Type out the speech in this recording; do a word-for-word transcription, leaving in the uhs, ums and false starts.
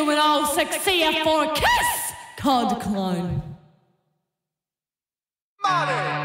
you and I'll succeed for kiss, Cod Clown. Money!